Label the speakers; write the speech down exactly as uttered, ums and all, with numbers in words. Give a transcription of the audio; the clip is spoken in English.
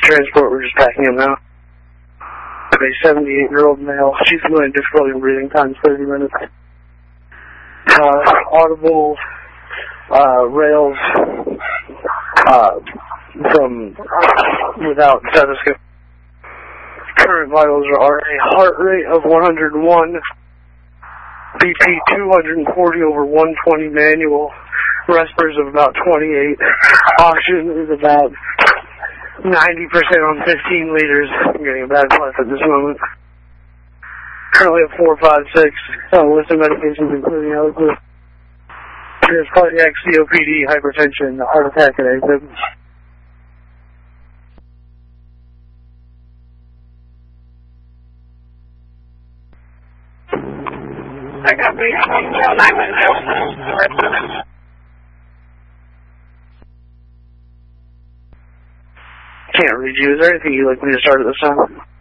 Speaker 1: transport. We're just packing him now. A seventy-eight-year-old male. She's going to difficulty in breathing. Time's thirty minutes. Uh, audible uh, rails uh, from without stethoscope. Current vitals are a heart rate of one hundred one, B P two hundred forty over one twenty manual, respirators of about twenty-eight, oxygen is about ninety percent on fifteen liters. I'm getting a bad breath at this moment. Currently at four five six, uh, list of medications including Eliquis. There's cardiac C O P D, hypertension, heart attack, and AFib.
Speaker 2: I got me on nine minutes.
Speaker 1: Can't read you. Is there anything you'd like me to start at this time?